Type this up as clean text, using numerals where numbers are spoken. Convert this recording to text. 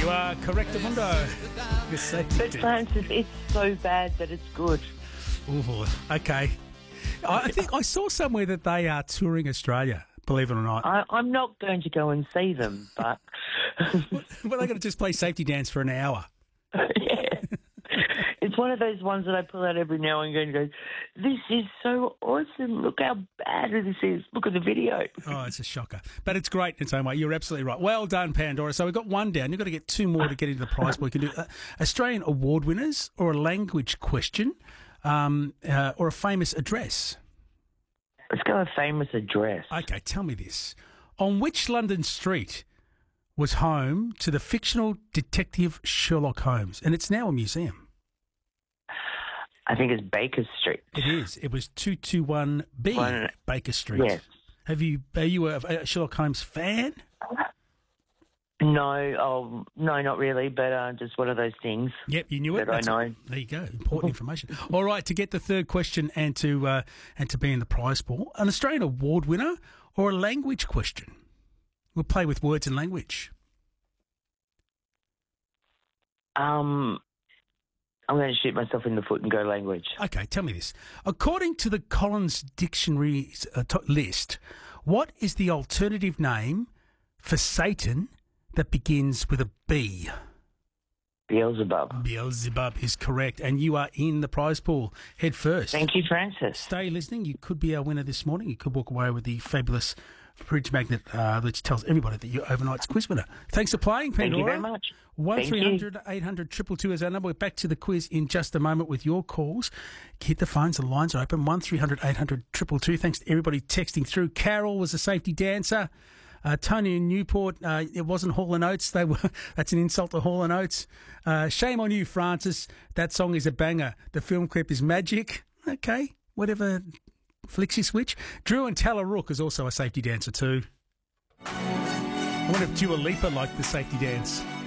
are correct, Mundo. But Francis, it's so bad that it's good. Ooh, okay. I think I saw somewhere that they are touring Australia, believe it or not. I'm not going to go and see them, but... Well, they're going to just play Safety Dance for an hour. Yeah. It's one of those ones that I pull out every now and again and go, this is so awesome. Look how bad this is. Look at the video. Oh, it's a shocker. But it's great in its own way. You're absolutely right. Well done, Pandora. So we've got one down. You've got to get two more to get into the prize pool. You can do Australian award winners or a language question or a famous address. Let's go a famous address. Okay, tell me this. On which London street was home to the fictional detective Sherlock Holmes? And it's now a museum. I think it's Baker Street. It is. It was 221B Baker Street. Yes. Are you a Sherlock Holmes fan? No, not really, but just one of those things. Yep, you knew it. I know. There you go. Important information. All right, to get the third question and to be in the prize pool, an Australian award winner or a language question? We'll play with words and language. I'm going to shoot myself in the foot and go language. Okay, tell me this. According to the Collins Dictionary's list, what is the alternative name for Satan that begins with a B? Beelzebub. Beelzebub is correct, and you are in the prize pool. Head first. Thank you, Francis. Stay listening. You could be our winner this morning. You could walk away with the fabulous fridge magnet which tells everybody that you're overnight's quiz winner. Thanks for playing, Pandora. Thank you very much. 1300 800 222 is our number. We're back to the quiz in just a moment with your calls. Hit the phones, the lines are open. 1300 800 222. Thanks to everybody texting through. Carol was a safety dancer. Tony in Newport, it wasn't Hall & Oates. That's an insult to Hall & Oates. Shame on you, Francis. That song is a banger. The film clip is magic. Okay, whatever flicks you switch. Drew and Tallarook is also a safety dancer too. I wonder if Dua Lipa liked the safety dance.